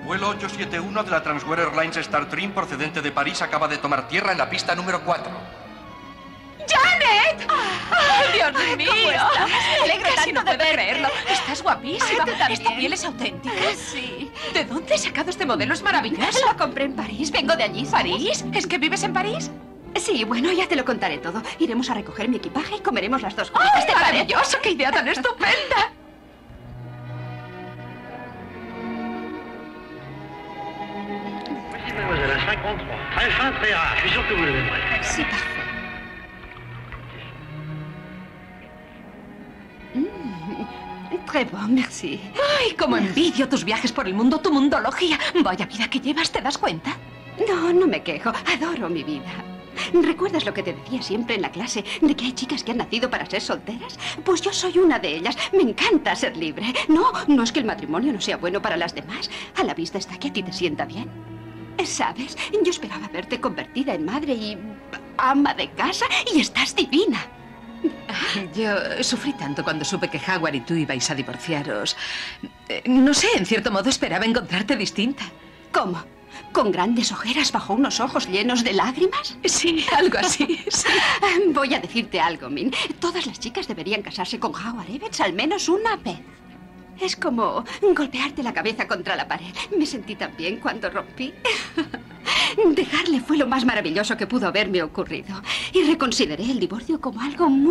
Vuelo 871 de la Transworld Airlines Starstream procedente de París acaba de tomar tierra en la pista número 4. ¡Janet! ¡Ay, Dios mío! ¿Cómo estás? Me alegro Casi tanto no puedo de verte. creerlo. Estás guapísima. Ay, tú también. ¿Esta piel es auténtica? Sí. ¿De dónde has sacado este modelo? Es maravilloso. La compré en París. Vengo de allí. ¿sabes? ¿París? ¿Es que vives en París? Sí, bueno, ya te lo contaré todo. Iremos a recoger mi equipaje y comeremos las dos juntas. ¡Ay, ¿Te parece? maravilloso! ¡Qué idea tan estupenda! Voici, mademoiselle, à 53. Très fin, très rare. Je suis sûr que vous l'aimerez. Sí, parfait. Très bon, merci. ¡Ay, cómo envidio tus viajes por el mundo, tu mundología! Vaya vida que llevas, ¿te das cuenta? No, no me quejo. Adoro mi vida. ¿Recuerdas lo que te decía siempre en la clase de que hay chicas que han nacido para ser solteras? Pues yo soy una de ellas. Me encanta ser libre. No, no es que el matrimonio no sea bueno para las demás. A la vista está que a ti te sienta bien. ¿Sabes? Yo esperaba verte convertida en madre y ama de casa y estás divina. Yo sufrí tanto cuando supe que Howard y tú ibais a divorciaros. No sé, en cierto modo esperaba encontrarte distinta. ¿Cómo? ¿Con grandes ojeras bajo unos ojos llenos de lágrimas? Sí, algo así. Sí. Voy a decirte algo, Min. Todas las chicas deberían casarse con Howard Evans al menos una vez. Es como golpearte la cabeza contra la pared. Me sentí tan bien cuando rompí. Dejarle fue lo más maravilloso que pudo haberme ocurrido. Y reconsideré el divorcio como algo muy